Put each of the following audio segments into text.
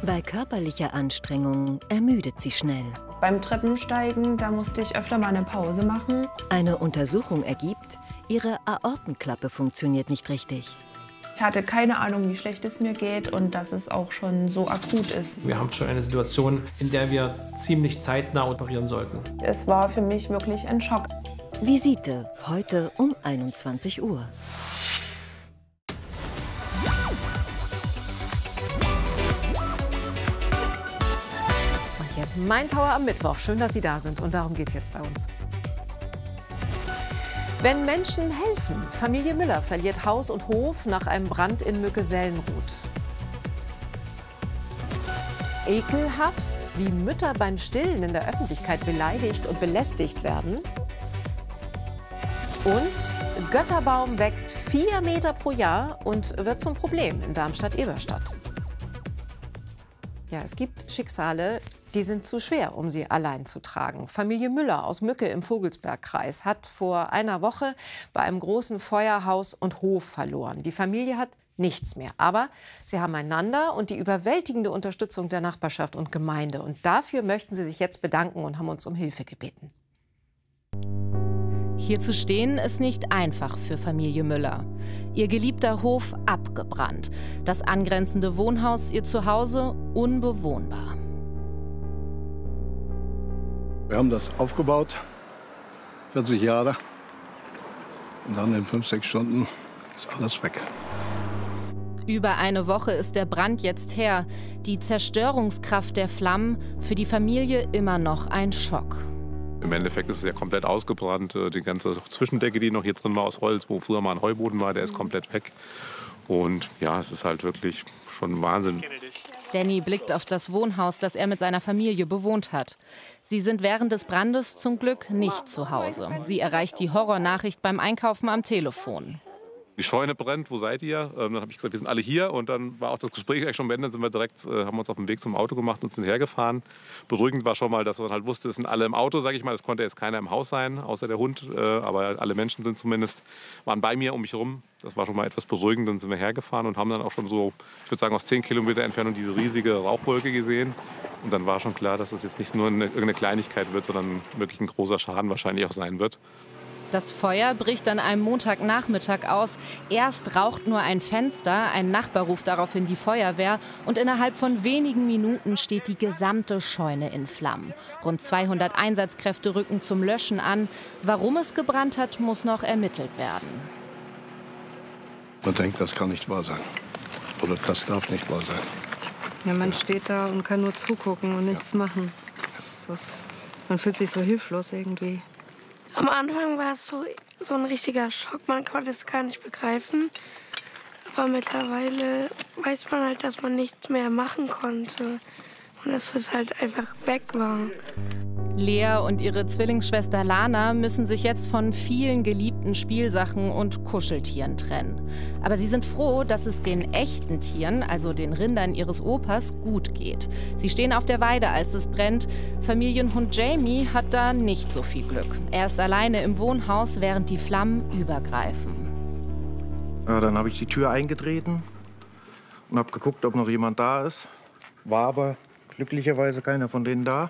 Bei körperlicher Anstrengung ermüdet sie schnell. Beim Treppensteigen, da musste ich öfter mal eine Pause machen. Eine Untersuchung ergibt, ihre Aortenklappe funktioniert nicht richtig. Ich hatte keine Ahnung, wie schlecht es mir geht und dass es auch schon so akut ist. Wir haben schon eine Situation, in der wir ziemlich zeitnah operieren sollten. Es war für mich wirklich ein Schock. Visite heute um 21 Uhr. Und hier ist mein Tower am Mittwoch. Schön, dass Sie da sind. Und darum geht es jetzt bei uns. Wenn Menschen helfen. Familie Müller verliert Haus und Hof nach einem Brand in Mücke-Sellenrut. Ekelhaft, wie Mütter beim Stillen in der Öffentlichkeit beleidigt und belästigt werden. Und Götterbaum wächst 4 Meter pro Jahr und wird zum Problem in Darmstadt-Eberstadt. Ja, es gibt Schicksale, die sind zu schwer, um sie allein zu tragen. Familie Müller aus Mücke im Vogelsbergkreis hat vor einer Woche bei einem großen Feuer Haus und Hof verloren. Die Familie hat nichts mehr. Aber sie haben einander und die überwältigende Unterstützung der Nachbarschaft und Gemeinde. Und dafür möchten sie sich jetzt bedanken und haben uns um Hilfe gebeten. Hier zu stehen ist nicht einfach für Familie Müller. Ihr geliebter Hof abgebrannt, das angrenzende Wohnhaus ihr Zuhause unbewohnbar. Wir haben das aufgebaut, 40 Jahre. Und dann in 5, 6 Stunden ist alles weg. Über eine Woche ist der Brand jetzt her. Die Zerstörungskraft der Flammen, für die Familie immer noch ein Schock. Im Endeffekt ist es ja komplett ausgebrannt. Die ganze Zwischendecke, die noch hier drin war aus Holz, wo früher mal ein Heuboden war, der ist komplett weg. Und ja, es ist halt wirklich schon Wahnsinn. Danny blickt auf das Wohnhaus, das er mit seiner Familie bewohnt hat. Sie sind während des Brandes zum Glück nicht zu Hause. Sie erreicht die Horrornachricht beim Einkaufen am Telefon. Die Scheune brennt, wo seid ihr? Dann habe ich gesagt, wir sind alle hier. Und dann war auch das Gespräch eigentlich schon beendet. Sind wir direkt, haben uns auf den Weg zum Auto gemacht und sind hergefahren. Beruhigend war schon mal, dass man halt wusste, es sind alle im Auto, sage ich mal. Es konnte jetzt keiner im Haus sein, außer der Hund. Aber alle Menschen sind zumindest, waren bei mir, um mich herum. Das war schon mal etwas beruhigend. Dann sind wir hergefahren und haben dann auch schon so, ich würde sagen, aus 10 Kilometer Entfernung diese riesige Rauchwolke gesehen. Und dann war schon klar, dass es jetzt nicht nur irgendeine Kleinigkeit wird, sondern wirklich ein großer Schaden wahrscheinlich auch sein wird. Das Feuer bricht an einem Montagnachmittag aus. Erst raucht nur ein Fenster, ein Nachbar ruft daraufhin die Feuerwehr und innerhalb von wenigen Minuten steht die gesamte Scheune in Flammen. Rund 200 Einsatzkräfte rücken zum Löschen an. Warum es gebrannt hat, muss noch ermittelt werden. Man denkt, das kann nicht wahr sein. Oder das darf nicht wahr sein. Ja, man steht da und kann nur zugucken und nichts machen. Man fühlt sich so hilflos irgendwie. Am Anfang war es so ein richtiger Schock. Man konnte es gar nicht begreifen. Aber mittlerweile weiß man halt, dass man nichts mehr machen konnte. Und dass es halt einfach weg war. Lea und ihre Zwillingsschwester Lana müssen sich jetzt von vielen geliebten Spielsachen und Kuscheltieren trennen. Aber sie sind froh, dass es den echten Tieren, also den Rindern ihres Opas, gut geht. Sie stehen auf der Weide, als es brennt. Familienhund Jamie hat da nicht so viel Glück. Er ist alleine im Wohnhaus, während die Flammen übergreifen. Ja, dann habe ich die Tür eingetreten und habe geguckt, ob noch jemand da ist. War aber glücklicherweise keiner von denen da.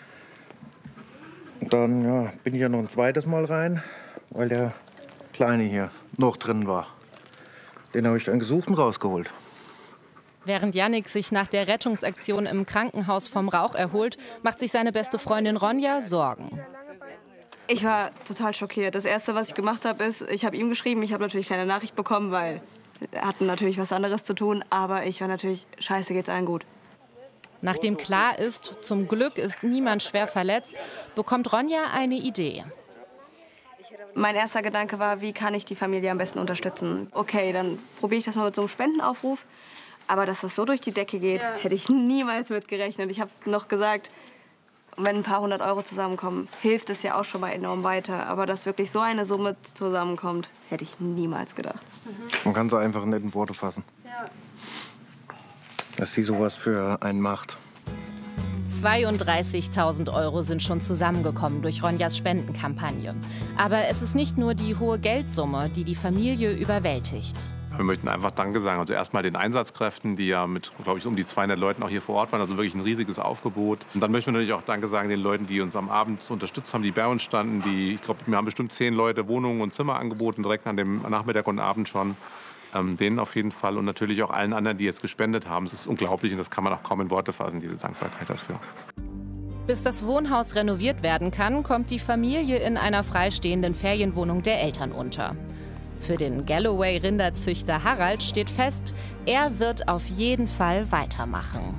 Und dann bin ich ja noch ein zweites Mal rein, weil der Kleine hier noch drin war. Den habe ich dann gesucht und rausgeholt. Während Jannik sich nach der Rettungsaktion im Krankenhaus vom Rauch erholt, macht sich seine beste Freundin Ronja Sorgen. Ich war total schockiert. Das Erste, was ich gemacht habe, ist, ich habe ihm geschrieben. Ich habe natürlich keine Nachricht bekommen, weil wir hatten natürlich was anderes zu tun. Aber ich war natürlich, scheiße, geht's allen gut. Nachdem klar ist, zum Glück ist niemand schwer verletzt, bekommt Ronja eine Idee. Mein erster Gedanke war, wie kann ich die Familie am besten unterstützen? Okay, dann probiere ich das mal mit so einem Spendenaufruf. Aber dass das so durch die Decke geht, hätte ich niemals mit gerechnet. Ich habe noch gesagt, wenn ein paar 100 Euro zusammenkommen, hilft es ja auch schon mal enorm weiter. Aber dass wirklich so eine Summe zusammenkommt, hätte ich niemals gedacht. Man kann es einfach nicht in Worte fassen. Ja. Dass sie sowas für einen macht. 32.000 Euro sind schon zusammengekommen durch Ronjas Spendenkampagne. Aber es ist nicht nur die hohe Geldsumme, die die Familie überwältigt. Wir möchten einfach Danke sagen. Also erstmal den Einsatzkräften, die ja mit, glaube ich, um die 200 Leuten auch hier vor Ort waren. Also wirklich ein riesiges Aufgebot. Und dann möchten wir natürlich auch Danke sagen den Leuten, die uns am Abend unterstützt haben, die bei uns standen. Ich glaube, wir haben bestimmt 10 Leute Wohnungen und Zimmer angeboten, direkt an dem Nachmittag und Abend schon. Denen auf jeden Fall und natürlich auch allen anderen, die jetzt gespendet haben. Es ist unglaublich und das kann man auch kaum in Worte fassen, diese Dankbarkeit dafür. Bis das Wohnhaus renoviert werden kann, kommt die Familie in einer freistehenden Ferienwohnung der Eltern unter. Für den Galloway-Rinderzüchter Harald steht fest, er wird auf jeden Fall weitermachen.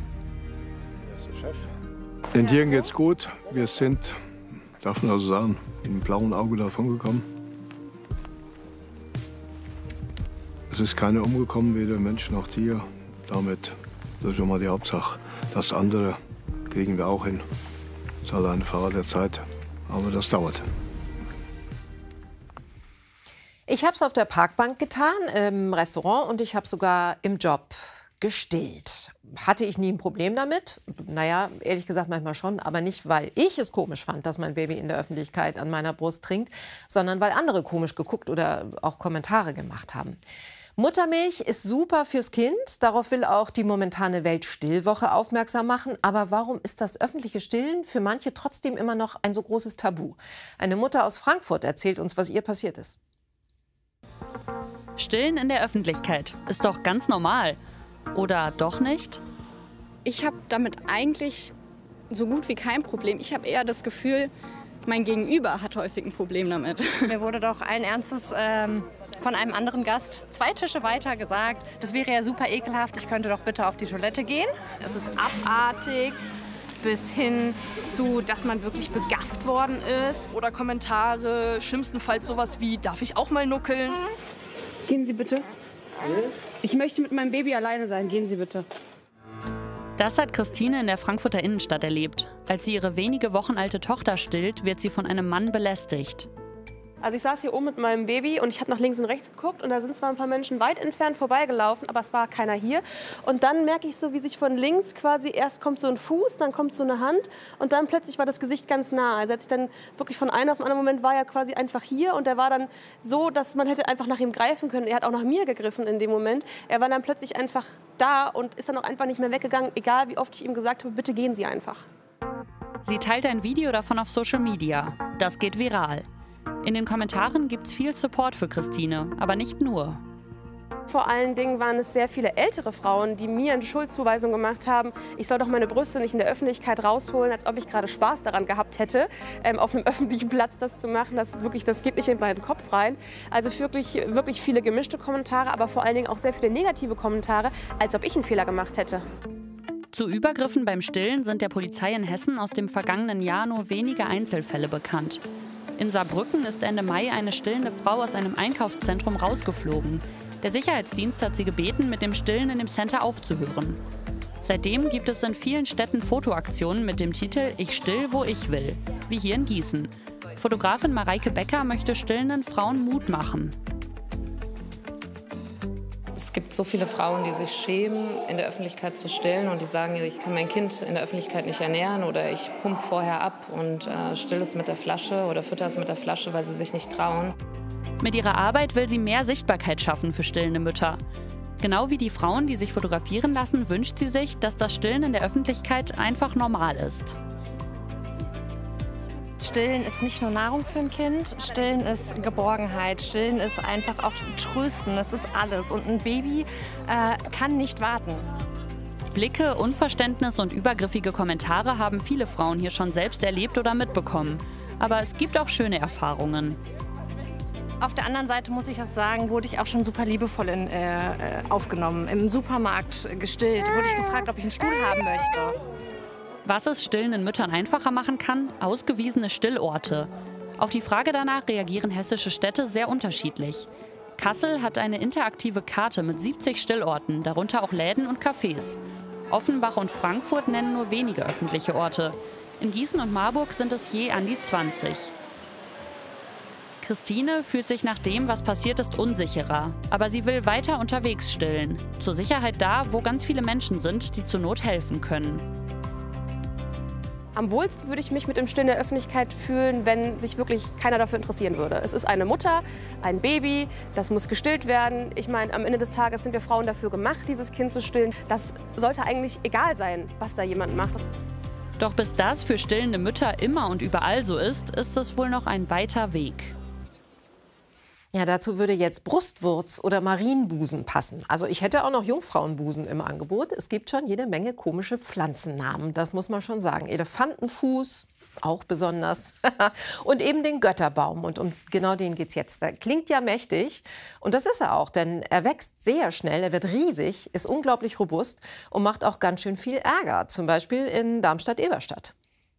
Den Tieren geht's gut. Wir sind, darf man also sagen, mit einem blauen Auge davon gekommen. Es ist keiner umgekommen, weder Mensch noch Tier. Damit das ist schon mal die Hauptsache. Das andere kriegen wir auch hin. Das ist halt eine Frage der Zeit, aber das dauert. Ich habe es auf der Parkbank getan, im Restaurant und ich habe sogar im Job gestillt. Hatte ich nie ein Problem damit? Naja, ehrlich gesagt manchmal schon, aber nicht, weil ich es komisch fand, dass mein Baby in der Öffentlichkeit an meiner Brust trinkt, sondern weil andere komisch geguckt oder auch Kommentare gemacht haben. Muttermilch ist super fürs Kind, darauf will auch die momentane Weltstillwoche aufmerksam machen. Aber warum ist das öffentliche Stillen für manche trotzdem immer noch ein so großes Tabu? Eine Mutter aus Frankfurt erzählt uns, was ihr passiert ist. Stillen in der Öffentlichkeit ist doch ganz normal. Oder doch nicht? Ich habe damit eigentlich so gut wie kein Problem. Ich habe eher das Gefühl, mein Gegenüber hat häufig ein Problem damit. Mir wurde doch allen Ernstes von einem anderen Gast 2 Tische weiter gesagt, das wäre ja super ekelhaft, ich könnte doch bitte auf die Toilette gehen. Es ist abartig, bis hin zu, dass man wirklich begafft worden ist. Oder Kommentare, schlimmstenfalls sowas wie, darf ich auch mal nuckeln? Gehen Sie bitte. Ich möchte mit meinem Baby alleine sein, gehen Sie bitte. Das hat Christine in der Frankfurter Innenstadt erlebt. Als sie ihre wenige Wochen alte Tochter stillt, wird sie von einem Mann belästigt. Also ich saß hier oben mit meinem Baby und ich habe nach links und rechts geguckt und da sind zwar ein paar Menschen weit entfernt vorbeigelaufen, aber es war keiner hier. Und dann merke ich so, wie sich von links quasi, erst kommt so ein Fuß, dann kommt so eine Hand und dann plötzlich war das Gesicht ganz nah. Also als ich dann wirklich von einem auf den anderen Moment war er quasi einfach hier und er war dann so, dass man hätte einfach nach ihm greifen können. Er hat auch nach mir gegriffen in dem Moment. Er war dann plötzlich einfach da und ist dann auch einfach nicht mehr weggegangen, egal wie oft ich ihm gesagt habe, bitte gehen Sie einfach. Sie teilt ein Video davon auf Social Media. Das geht viral. In den Kommentaren gibt es viel Support für Christine, aber nicht nur. Vor allen Dingen waren es sehr viele ältere Frauen, die mir eine Schuldzuweisung gemacht haben, ich soll doch meine Brüste nicht in der Öffentlichkeit rausholen, als ob ich gerade Spaß daran gehabt hätte, auf einem öffentlichen Platz das zu machen. Das geht nicht in meinen Kopf rein. Also wirklich viele gemischte Kommentare, aber vor allen Dingen auch sehr viele negative Kommentare, als ob ich einen Fehler gemacht hätte. Zu Übergriffen beim Stillen sind der Polizei in Hessen aus dem vergangenen Jahr nur wenige Einzelfälle bekannt. In Saarbrücken ist Ende Mai eine stillende Frau aus einem Einkaufszentrum rausgeflogen. Der Sicherheitsdienst hat sie gebeten, mit dem Stillen in dem Center aufzuhören. Seitdem gibt es in vielen Städten Fotoaktionen mit dem Titel »Ich still, wo ich will«, wie hier in Gießen. Fotografin Mareike Becker möchte stillenden Frauen Mut machen. Es gibt so viele Frauen, die sich schämen, in der Öffentlichkeit zu stillen und die sagen, ich kann mein Kind in der Öffentlichkeit nicht ernähren oder ich pumpe vorher ab und still es mit der Flasche oder fütter es mit der Flasche, weil sie sich nicht trauen. Mit ihrer Arbeit will sie mehr Sichtbarkeit schaffen für stillende Mütter. Genau wie die Frauen, die sich fotografieren lassen, wünscht sie sich, dass das Stillen in der Öffentlichkeit einfach normal ist. Stillen ist nicht nur Nahrung für ein Kind, Stillen ist Geborgenheit, Stillen ist einfach auch Trösten, das ist alles. Und ein Baby kann nicht warten. Blicke, Unverständnis und übergriffige Kommentare haben viele Frauen hier schon selbst erlebt oder mitbekommen. Aber es gibt auch schöne Erfahrungen. Auf der anderen Seite muss ich auch sagen, wurde ich auch schon super liebevoll aufgenommen. Im Supermarkt gestillt, wurde ich gefragt, ob ich einen Stuhl haben möchte. Was es stillenden Müttern einfacher machen kann? Ausgewiesene Stillorte. Auf die Frage danach reagieren hessische Städte sehr unterschiedlich. Kassel hat eine interaktive Karte mit 70 Stillorten, darunter auch Läden und Cafés. Offenbach und Frankfurt nennen nur wenige öffentliche Orte. In Gießen und Marburg sind es je an die 20. Christine fühlt sich nach dem, was passiert ist, unsicherer. Aber sie will weiter unterwegs stillen. Zur Sicherheit da, wo ganz viele Menschen sind, die zur Not helfen können. Am wohlsten würde ich mich mit dem Stillen der Öffentlichkeit fühlen, wenn sich wirklich keiner dafür interessieren würde. Es ist eine Mutter, ein Baby, das muss gestillt werden. Ich meine, am Ende des Tages sind wir Frauen dafür gemacht, dieses Kind zu stillen. Das sollte eigentlich egal sein, was da jemand macht. Doch bis das für stillende Mütter immer und überall so ist es wohl noch ein weiter Weg. Ja, dazu würde jetzt Brustwurz oder Marienbusen passen. Also ich hätte auch noch Jungfrauenbusen im Angebot. Es gibt schon jede Menge komische Pflanzennamen, das muss man schon sagen. Elefantenfuß, auch besonders. Und eben den Götterbaum. Und um genau den geht's jetzt. Der klingt ja mächtig. Und das ist er auch, denn er wächst sehr schnell, er wird riesig, ist unglaublich robust und macht auch ganz schön viel Ärger. Zum Beispiel in Darmstadt-Eberstadt.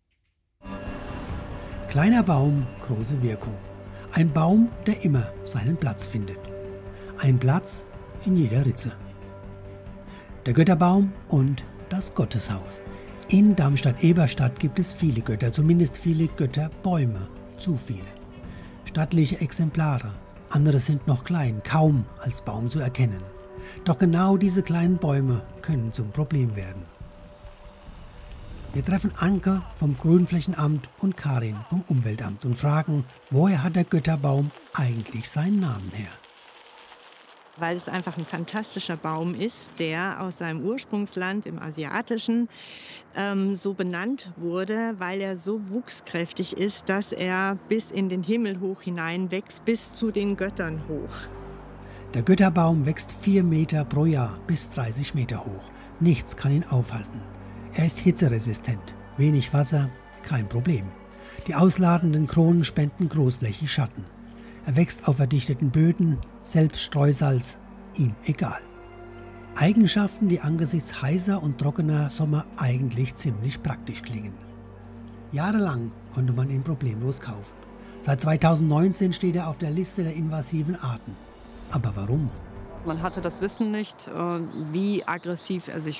Kleiner Baum, große Wirkung. Ein Baum, der immer seinen Platz findet. Ein Platz in jeder Ritze. Der Götterbaum und das Gotteshaus. In Darmstadt-Eberstadt gibt es viele Götter, zumindest viele Götterbäume. Zu viele. Stattliche Exemplare. Andere sind noch klein, kaum als Baum zu erkennen. Doch genau diese kleinen Bäume können zum Problem werden. Wir treffen Anke vom Grünflächenamt und Karin vom Umweltamt und fragen, woher hat der Götterbaum eigentlich seinen Namen her? Weil es einfach ein fantastischer Baum ist, der aus seinem Ursprungsland im Asiatischen so benannt wurde, weil er so wuchskräftig ist, dass er bis in den Himmel hoch hinein wächst, bis zu den Göttern hoch. Der Götterbaum wächst 4 Meter pro Jahr bis 30 Meter hoch. Nichts kann ihn aufhalten. Er ist hitzeresistent, wenig Wasser, kein Problem. Die ausladenden Kronen spenden großflächig Schatten. Er wächst auf verdichteten Böden, selbst Streusalz, ihm egal. Eigenschaften, die angesichts heißer und trockener Sommer eigentlich ziemlich praktisch klingen. Jahrelang konnte man ihn problemlos kaufen. Seit 2019 steht er auf der Liste der invasiven Arten. Aber warum? Man hatte das Wissen nicht, wie aggressiv er sich